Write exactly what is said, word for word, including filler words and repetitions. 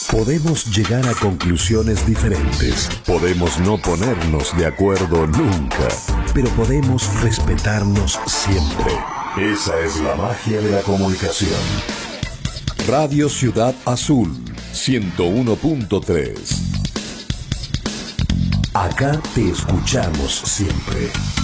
Podemos llegar a conclusiones diferentes, podemos no ponernos de acuerdo nunca, pero podemos respetarnos siempre. Esa es la magia de la comunicación. Radio Ciudad Azul, ciento uno punto tres. Acá te escuchamos siempre.